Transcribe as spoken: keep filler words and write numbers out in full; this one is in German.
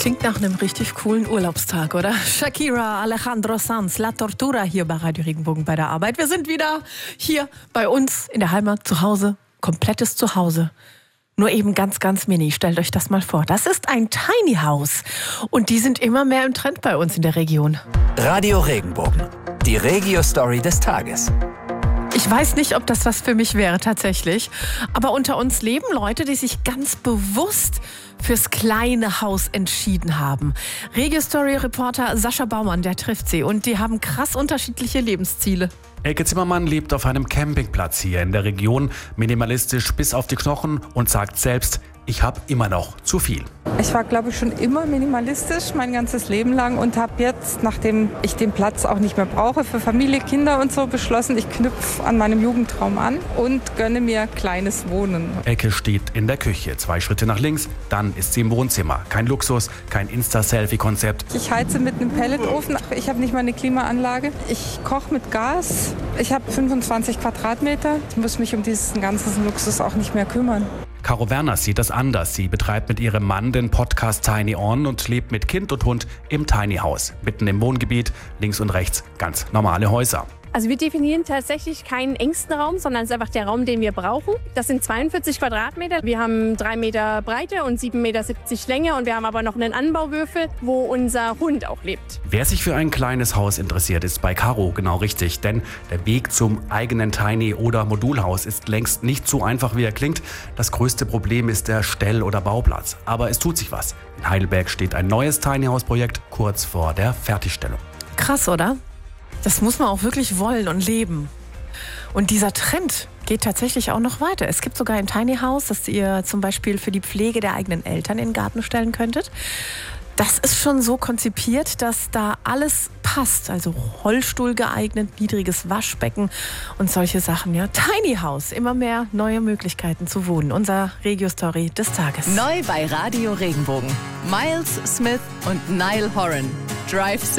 Klingt nach einem richtig coolen Urlaubstag, oder? Shakira, Alejandro Sanz, La Tortura hier bei Radio Regenbogen bei der Arbeit. Wir sind wieder hier bei uns in der Heimat, zu Hause, komplettes Zuhause. Nur eben ganz, ganz mini. Stellt euch das mal vor. Das ist ein Tiny House. Und die sind immer mehr im Trend bei uns in der Region. Radio Regenbogen. Die Regio-Story des Tages. Ich weiß nicht, ob das was für mich wäre tatsächlich. Aber unter uns leben Leute, die sich ganz bewusst fürs kleine Haus entschieden haben. Regio-Story-Reporter Sascha Baumann, der trifft sie. Und die haben krass unterschiedliche Lebensziele. Elke Zimmermann lebt auf einem Campingplatz hier in der Region, minimalistisch bis auf die Knochen und sagt selbst, ich habe immer noch zu viel. Ich war, glaube ich, schon immer minimalistisch mein ganzes Leben lang und habe jetzt, nachdem ich den Platz auch nicht mehr brauche für Familie, Kinder und so, beschlossen, ich knüpfe an meinem Jugendtraum an und gönne mir kleines Wohnen. Elke steht in der Küche, zwei Schritte nach links, dann ist sie im Wohnzimmer. Kein Luxus, kein Insta-Selfie-Konzept. Ich heize mit einem Pelletofen, ich habe nicht mal eine Klimaanlage. Ich koche mit Gas, ich habe fünfundzwanzig Quadratmeter. Ich muss mich um diesen ganzen Luxus auch nicht mehr kümmern. Caro Werner sieht das anders. Sie betreibt mit ihrem Mann den Podcast Tiny On und lebt mit Kind und Hund im Tiny House. Mitten im Wohngebiet, links und rechts ganz normale Häuser. Also wir definieren tatsächlich keinen engsten Raum, sondern es ist einfach der Raum, den wir brauchen. Das sind zweiundvierzig Quadratmeter. Wir haben drei Meter Breite und sieben Meter siebzig Länge und wir haben aber noch einen Anbauwürfel, wo unser Hund auch lebt. Wer sich für ein kleines Haus interessiert, ist bei Caro genau richtig. Denn der Weg zum eigenen Tiny- oder Modulhaus ist längst nicht so einfach, wie er klingt. Das größte Problem ist der Stell- oder Bauplatz. Aber es tut sich was. In Heidelberg steht ein neues Tiny House-Projekt kurz vor der Fertigstellung. Krass, oder? Das muss man auch wirklich wollen und leben. Und dieser Trend geht tatsächlich auch noch weiter. Es gibt sogar ein Tiny House, das ihr zum Beispiel für die Pflege der eigenen Eltern in den Garten stellen könntet. Das ist schon so konzipiert, dass da alles passt. Also Rollstuhl geeignet, niedriges Waschbecken und solche Sachen. Ja, Tiny House, immer mehr neue Möglichkeiten zu wohnen. Unser Regio-Story des Tages. Neu bei Radio Regenbogen. Miles Smith und Niall Horan. Drive